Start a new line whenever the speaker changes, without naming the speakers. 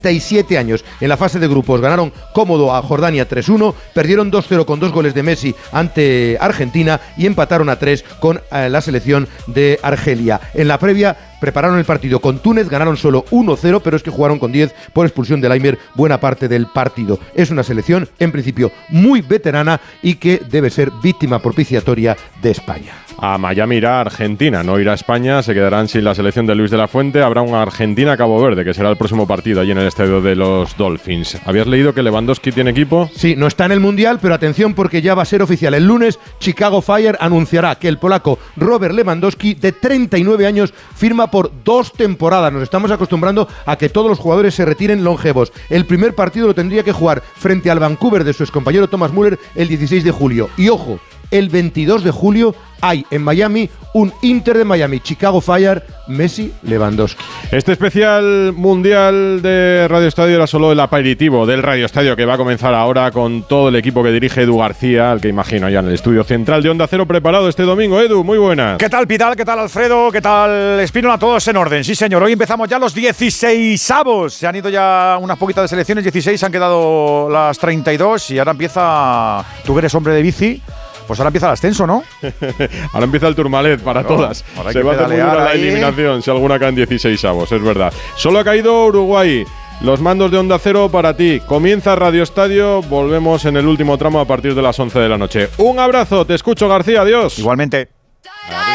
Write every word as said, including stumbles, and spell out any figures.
treinta y siete años. En la fase de grupos ganaron cómodo a Jordania tres uno, perdieron dos cero con dos goles de Messi ante Argentina y empataron a tres con eh, la selección de Argelia. En la previa prepararon el partido con Túnez, ganaron solo uno cero, pero es que jugaron con diez por expulsión de Laimer buena parte del partido. Es una selección, en principio, muy veterana y que debe ser víctima propiciatoria de España.
A Miami irá Argentina, no irá España, se quedarán sin la selección de Luis de la Fuente. Habrá una Argentina-Cabo Verde, que será el próximo partido allí en el estadio de los Dolphins. ¿Habías leído que Lewandowski tiene equipo?
Sí, no está en el Mundial, pero atención porque ya va a ser oficial. El lunes, Chicago Fire anunciará que el polaco Robert Lewandowski, de treinta y nueve años, firma por dos temporadas. Nos estamos acostumbrando a que todos los jugadores se retiren longevos. El primer partido lo tendría que jugar frente al Vancouver de su excompañero Thomas Müller el dieciséis de julio. Y ojo, el veintidós de julio hay en Miami un Inter de Miami, Chicago Fire, Messi, Lewandowski.
Este especial mundial de Radio Estadio era solo el aperitivo del Radio Estadio, que va a comenzar ahora con todo el equipo que dirige Edu García, al que imagino ya en el estudio central de Onda Cero preparado este domingo. Edu, muy buenas.
¿Qué tal, Pidal? ¿Qué tal, Alfredo? ¿Qué tal, Espínola? Todos en orden. Sí, señor. Hoy empezamos ya los dieciseisavos. Se han ido ya unas poquitas de selecciones, dieciséis, han quedado las treinta y dos y ahora empieza… Tú que eres hombre de bici… Pues ahora empieza el ascenso, ¿no?
Ahora empieza el Tourmalet para
claro,
todas. Se va a hacer muy dura la eliminación si alguna cae en dieciseisavos, es verdad. Solo ha caído Uruguay. Los mandos de Onda Cero para ti. Comienza Radio Estadio. Volvemos en el último tramo a partir de las once de la noche. Un abrazo. Te escucho, García. Adiós.
Igualmente.